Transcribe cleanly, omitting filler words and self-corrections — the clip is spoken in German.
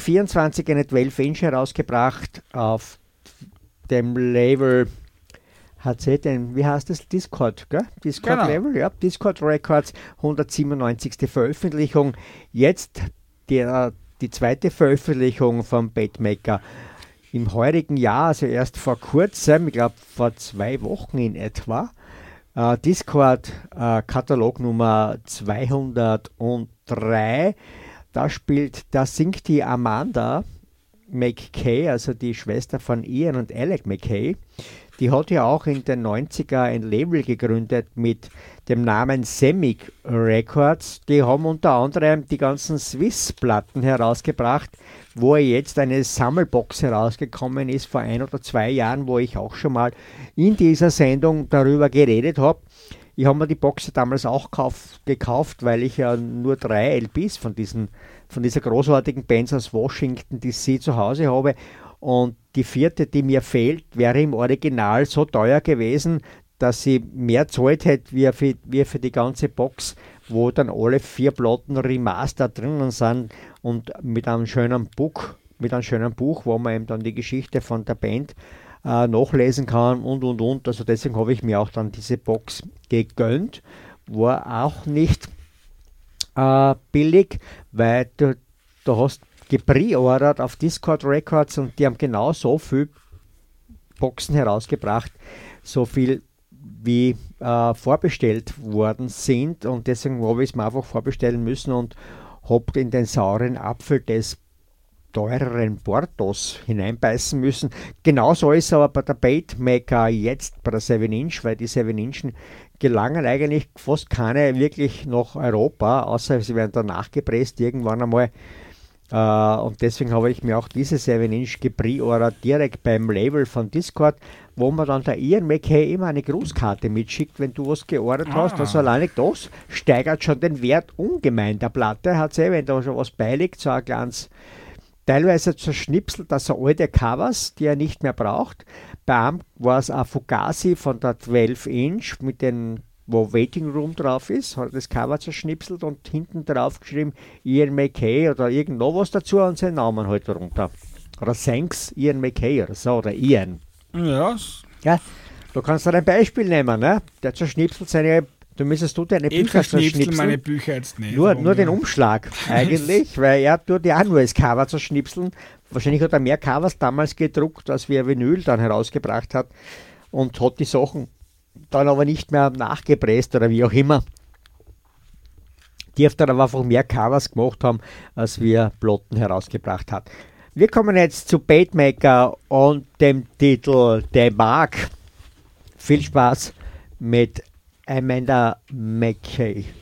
2024 eine 12-Inch herausgebracht auf dem Label wie heißt das? Discord, gell? Discord Genau. Label, ja. Discord Records, 197. Veröffentlichung. Jetzt die zweite Veröffentlichung vom Beatmaker. Im heurigen Jahr, also erst vor kurzem, ich glaube vor 2 Wochen in etwa, Discord Katalog Nummer 203. Da singt die Amanda McKay, also die Schwester von Ian und Alec McKay. Die hat ja auch in den 90er ein Label gegründet mit dem Namen Semic Records. Die haben unter anderem die ganzen Swiss-Platten herausgebracht, wo jetzt eine Sammelbox herausgekommen ist vor 1 oder 2 Jahren, wo ich auch schon mal in dieser Sendung darüber geredet habe. Ich habe mir die Box damals auch gekauft, weil ich ja nur 3 LPs von dieser großartigen Band aus Washington DC zu Hause habe. Und die 4., die mir fehlt, wäre im Original so teuer gewesen, dass ich mehr zahlt hätte wie für die ganze Box, wo dann alle 4 Platten Remaster drinnen sind und mit einem schönen Buch, wo man eben dann die Geschichte von der Band nachlesen kann und. Also deswegen habe ich mir auch dann diese Box gegönnt. War auch nicht billig, weil du hast gepreordert auf Discord Records und die haben genau so viel Boxen herausgebracht, so viel wie vorbestellt worden sind, und deswegen habe ich es mir einfach vorbestellen müssen und habe in den sauren Apfel des teureren Portos hineinbeißen müssen. Genauso ist es aber bei der Beatmaker jetzt bei der 7-Inch, weil die 7-Inchen gelangen eigentlich fast keine wirklich nach Europa, außer sie werden dann nachgepresst irgendwann einmal. Und deswegen habe ich mir auch diese 7-Inch gepreordert, direkt beim Label von Discord, wo man dann der Ian McKay immer eine Grußkarte mitschickt, wenn du was geordert hast. Also alleine das steigert schon den Wert ungemein der Platte. Hat sie, wenn da schon was beiliegt, so ein kleines, teilweise zerschnipselt, also alte Covers, die er nicht mehr braucht. Bei ihm war es ein Fugazi von der 12-Inch mit den, wo Waiting Room drauf ist, hat das Cover zerschnipselt und hinten drauf geschrieben Ian McKay oder irgend noch was dazu und seinen Namen halt darunter. Oder Thanks Ian McKay oder so, oder Ian. Ja. Ja, du kannst dann ein Beispiel nehmen, ne? Der zerschnipselt seine, du müsstest deine Bücher zerschnipseln. Meine Bücher jetzt nicht. Nur den Umschlag eigentlich, weil er tut ja auch nur das Cover zerschnipseln. Wahrscheinlich hat er mehr Covers damals gedruckt, als wie er Vinyl dann herausgebracht hat, und hat die Sachen dann aber nicht mehr nachgepresst oder wie auch immer. Die dürfte dann aber einfach mehr Covers gemacht haben, als wie er Platten herausgebracht hat. Wir kommen jetzt zu Beatmaker und dem Titel The Mark. Viel Spaß mit Amanda McKay.